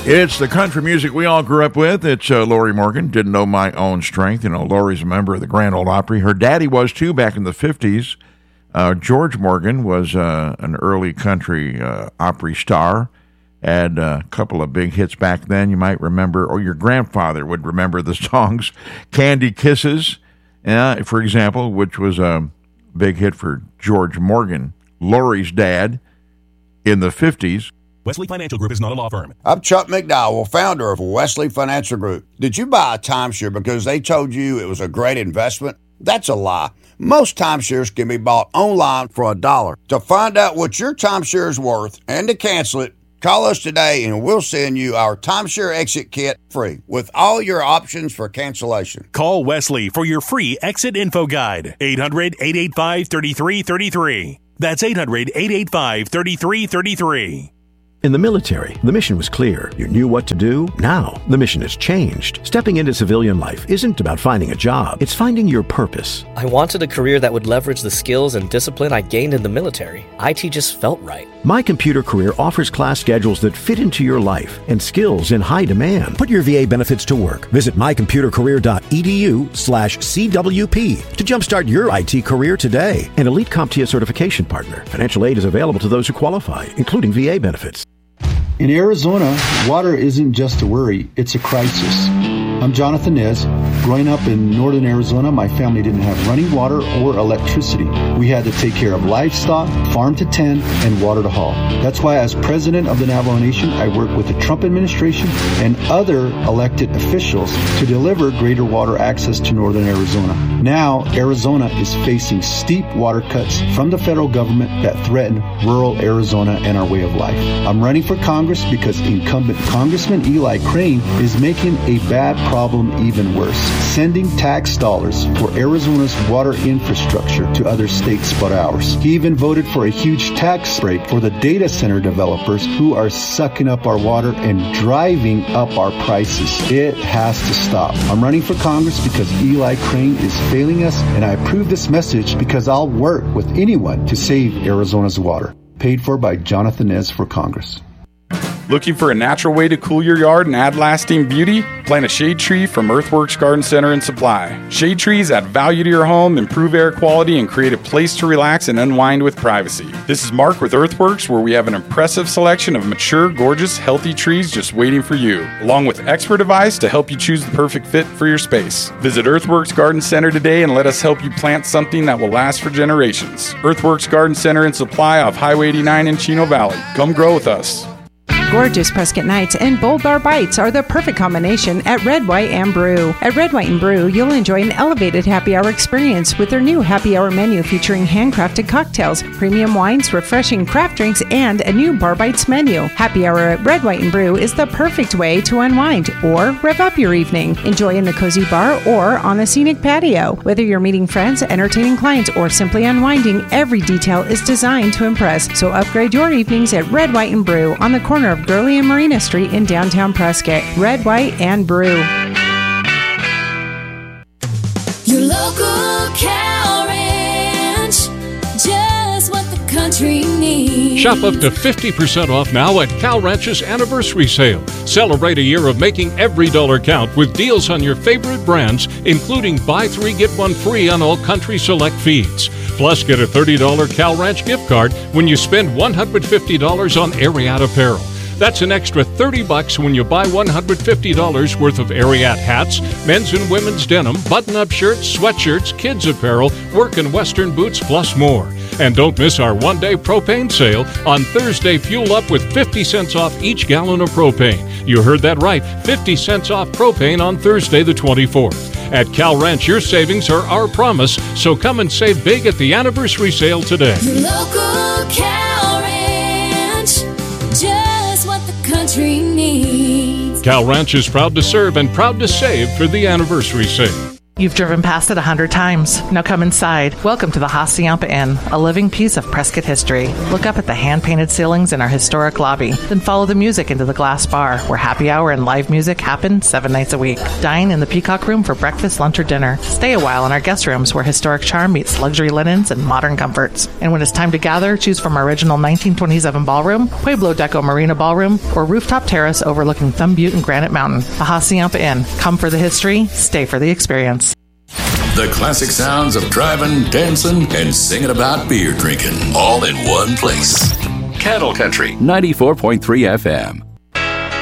It's the country music we all grew up with. It's Lori Morgan. Didn't know my own strength. You know, Lori's a member of the Grand Ole Opry. Her daddy was, too, back in the 50s. George Morgan was an early country Opry star. Had a couple of big hits back then. You might remember, or your grandfather would remember the songs Candy Kisses, for example, which was a big hit for George Morgan, Lori's dad, in the 50s. Wesley Financial Group is not a law firm. I'm Chuck McDowell, founder of Wesley Financial Group. Did you buy a timeshare because they told you it was a great investment? That's a lie. Most timeshares can be bought online for $1. To find out what your timeshare is worth and to cancel it, call us today and we'll send you our timeshare exit kit free with all your options for cancellation. Call Wesley for your free exit info guide. 800-885-3333. That's 800-885-3333. In the military, the mission was clear. You knew what to do. Now, the mission has changed. Stepping into civilian life isn't about finding a job. It's finding your purpose. I wanted a career that would leverage the skills and discipline I gained in the military. IT just felt right. My Computer Career offers class schedules that fit into your life and skills in high demand. Put your VA benefits to work. Visit mycomputercareer.edu/CWP to jumpstart your IT career today. An Elite CompTIA certification partner. Financial aid is available to those who qualify, including VA benefits. In Arizona, water isn't just a worry, it's a crisis. I'm Jonathan Nez. Growing up in northern Arizona, my family didn't have running water or electricity. We had to take care of livestock, farm to tend, and water to haul. That's why as president of the Navajo Nation, I work with the Trump administration and other elected officials to deliver greater water access to northern Arizona. Now, Arizona is facing steep water cuts from the federal government that threaten rural Arizona and our way of life. I'm running for Congress because incumbent Congressman Eli Crane is making a bad problem even worse, sending tax dollars for Arizona's water infrastructure to other states but ours. He even voted for a huge tax break for the data center developers who are sucking up our water and driving up our prices. It has to stop. I'm running for Congress because Eli Crane is failing us, and I approve this message because I'll work with anyone to save Arizona's water. Paid for by Jonathan Nez for Congress. Looking for a natural way to cool your yard and add lasting beauty? Plant a shade tree from Earthworks Garden Center and Supply. Shade trees add value to your home, improve air quality, and create a place to relax and unwind with privacy. This is Mark with Earthworks, where we have an impressive selection of mature, gorgeous, healthy trees just waiting for you, along with expert advice to help you choose the perfect fit for your space. Visit Earthworks Garden Center today and let us help you plant something that will last for generations. Earthworks Garden Center and Supply off Highway 89 in Chino Valley. Come grow with us. Gorgeous Prescott Nights and Bold Bar Bites are the perfect combination at Red, White, and Brew. At Red, White, and Brew, you'll enjoy an elevated happy hour experience with their new happy hour menu featuring handcrafted cocktails, premium wines, refreshing craft drinks, and a new Bar Bites menu. Happy hour at Red, White, and Brew is the perfect way to unwind or rev up your evening. Enjoy in the cozy bar or on the scenic patio. Whether you're meeting friends, entertaining clients, or simply unwinding, every detail is designed to impress. So upgrade your evenings at Red, White, and Brew on the corner of Gurley and Marina Street in downtown Prescott. Red, White, and Brew. Your local cow ranch, just what the country needs. Shop up to 50% off now at Cow Ranch's anniversary sale. Celebrate a year of making every dollar count with deals on your favorite brands, including buy 3 get 1 free on all Country Select feeds. Plus, get a $30 Cow Ranch gift card when you spend $150 on Ariat apparel. That's an extra $30 when you buy $150 worth of Ariat hats, men's and women's denim, button-up shirts, sweatshirts, kids apparel, work and western boots, plus more. And don't miss our one-day propane sale. On Thursday, fuel up with 50 cents off each gallon of propane. You heard that right, 50 cents off propane on Thursday the 24th. At Cal Ranch, your savings are our promise, so come and save big at the anniversary sale today. Your local Cal Ranch, just what the country needs. Cal Ranch is proud to serve and proud to save for the anniversary sale. You've driven past it 100 times. Now come inside. Welcome to the Hacienda Inn, a living piece of Prescott history. Look up at the hand-painted ceilings in our historic lobby. Then follow the music into the glass bar, where happy hour and live music happen 7 nights a week. Dine in the Peacock Room for breakfast, lunch, or dinner. Stay a while in our guest rooms, where historic charm meets luxury linens and modern comforts. And when it's time to gather, choose from our original 1927 ballroom, Pueblo Deco Marina Ballroom, or rooftop terrace overlooking Thumb Butte and Granite Mountain. The Hacienda Inn. Come for the history, stay for the experience. The classic sounds of driving, dancing, and singing about beer drinking, all in one place. Cattle Country 94.3 FM.